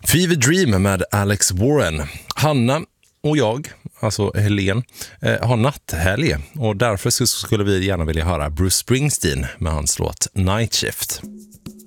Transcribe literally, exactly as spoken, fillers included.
Fever Dream med Alex Warren. Hanna och jag, alltså Helen, eh, har natthelg och därför så skulle vi gärna vilja höra Bruce Springsteen med hans låt Night Shift.